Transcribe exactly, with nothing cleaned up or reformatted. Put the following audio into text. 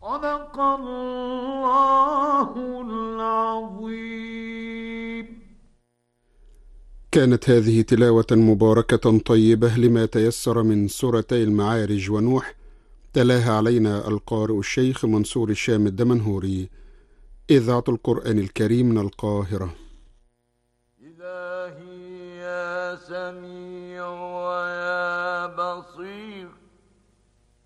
صدق الله العظيم. كانت هذه تلاوة مباركة طيبة لما تيسر من سورتي المعارج ونوح، تلاها علينا القارئ الشيخ منصور الشام الدمنهوري، إذاعة القرآن الكريم من القاهرة. إلهي يا سميع ويا